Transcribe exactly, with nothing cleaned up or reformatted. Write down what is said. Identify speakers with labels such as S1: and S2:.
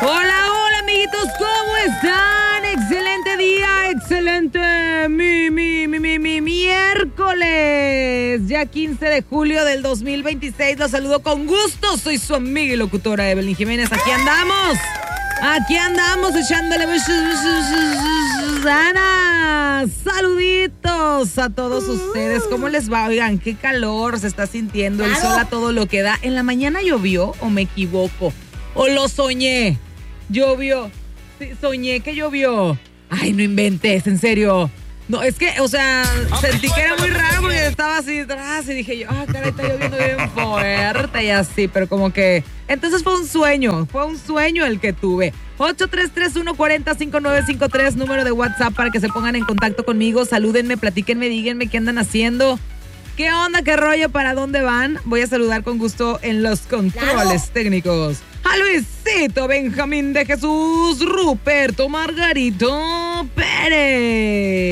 S1: Hola, hola, amiguitos, ¿cómo están? Excelente día, excelente mi, mi, mi, mi, mi, miércoles, ya quince de julio del dos mil veintiséis. Los saludo con gusto, soy su amiga y locutora Evelyn Jiménez. Aquí andamos, aquí andamos echándole ganas. Saluditos a todos ustedes, ¿cómo les va? Oigan, qué calor se está sintiendo, el sol a todo lo que da. ¿En la mañana llovió o me equivoco? ¿O lo soñé? Llovió. Sí, soñé que llovió. Ay, no inventes, en serio. No, es que, o sea, sentí que era muy raro porque estaba así atrás y dije yo, ah, caray, está lloviendo bien fuerte y así, pero como que... Entonces fue un sueño, fue un sueño el que tuve. ocho tres tres uno cuatro cero cinco nueve cinco tres, número de WhatsApp para que se pongan en contacto conmigo. Salúdenme, platíquenme, díganme qué andan haciendo. ¿Qué onda, qué rollo, para dónde van? Voy a saludar con gusto en los controles claro. técnicos a Luisito Benjamín de Jesús Ruperto Margarito Pérez.